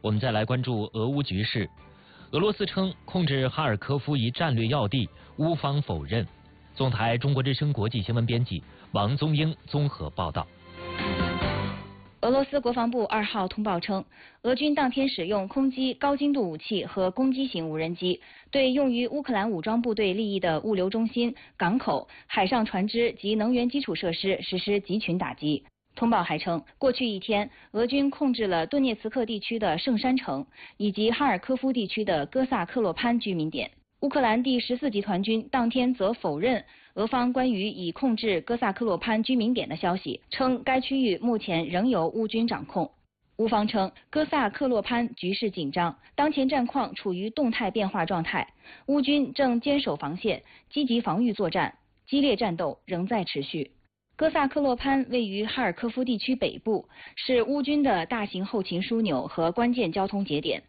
我们再来关注俄乌局势。俄罗斯称控制哈尔科夫一战略要地，乌方否认。总台中国之声国际新闻编辑王宗英综合报道。 俄罗斯国防部2号通报称，俄军当天使用空击高精度武器和攻击型无人机，对用于乌克兰武装部队利益的物流中心、港口、海上船只及能源基础设施实施集群打击。通报还称，过去一天，俄军控制了顿涅茨克地区的圣山城以及哈尔科夫地区的哥萨克洛潘居民点。乌克兰第14集团军当天则否认俄方关于已控制哥萨克洛潘居民点的消息，称该区域目前仍由乌军掌控。乌方称，哥萨克洛潘局势紧张，当前战况处于动态变化状态，乌军正坚守防线，积极防御作战，激烈战斗仍在持续。哥萨克洛潘位于哈尔科夫地区北部，是乌军的大型后勤枢纽和关键交通节点。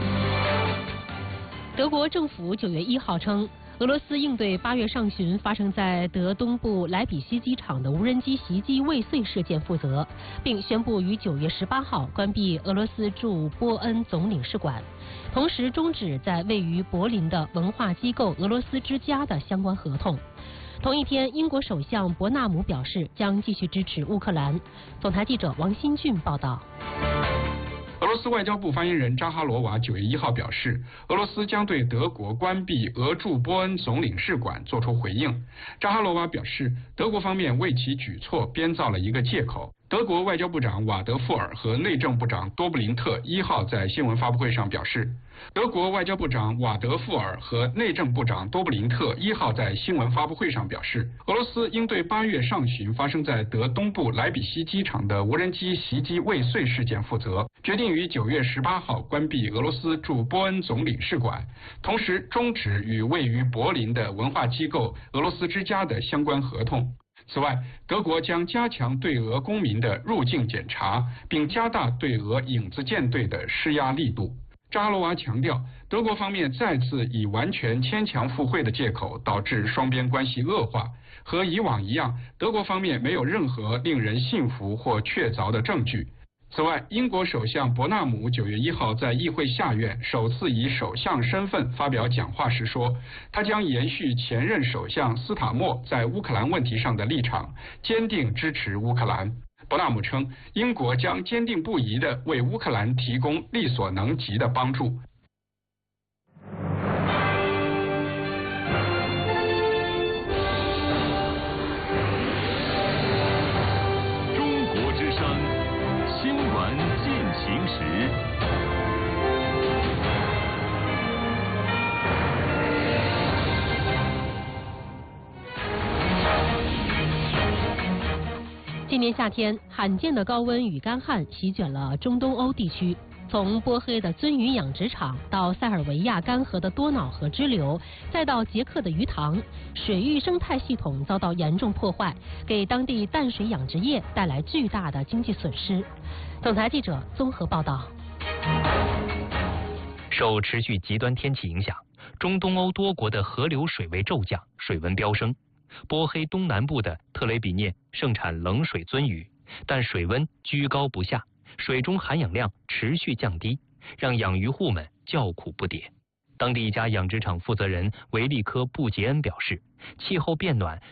德国政府9月1号称，俄罗斯应对8月上旬发生在德东部莱比锡机场的无人机袭击未遂事件负责，并宣布于9月18号关闭俄罗斯驻波恩总领事馆，同时终止在位于柏林的文化机构俄罗斯之家的相关合同。同一天，英国首相伯纳姆表示将继续支持乌克兰。总台记者王新俊报道。 俄罗斯外交部发言人扎哈罗娃9月1号表示，俄罗斯将对德国关闭俄驻波恩总领事馆作出回应。扎哈罗娃表示，德国方面为其举措编造了一个借口。德国外交部长瓦德富尔和内政部长多布林特1号在新闻发布会上表示，德国外交部长瓦德富尔和内政部长多布林特1号在新闻发布会上表示，俄罗斯应对8月上旬发生在德东部莱比锡机场的无人机袭击未遂事件负责，决定于9月18号关闭俄罗斯驻波恩总领事馆，同时终止与位于柏林的文化机构俄罗斯之家的相关合同。此外，德国将加强对俄公民的入境检查，并加大对俄影子舰队的施压力度。扎哈罗娃强调，德国方面再次以完全牵强附会的借口导致双边关系恶化，和以往一样，德国方面没有任何令人信服或确凿的证据。此外，英国首相伯纳姆9月1号在议会下院首次以首相身份发表讲话时说，他将延续前任首相斯塔默在乌克兰问题上的立场，坚定支持乌克兰。伯纳姆称，英国将坚定不移地为乌克兰提供力所能及的帮助。 中国之声新闻进行时。 今年夏天，罕见的高温与干旱席卷了中东欧地区。从波黑的鳟鱼养殖场到塞尔维亚干涸的多瑙河支流，再到捷克的鱼塘，水域生态系统遭到严重破坏，给当地淡水养殖业带来巨大的经济损失。总台记者综合报道。 受持续极端天气影响，中东欧多国的河流水位骤降，水温飙升。波黑东南部的特雷比涅盛产冷水鳟鱼，但水温居高不下，水中含氧量持续降低，让养鱼户们叫苦不迭。当地一家养殖场负责人维利科布杰恩表示，气候变暖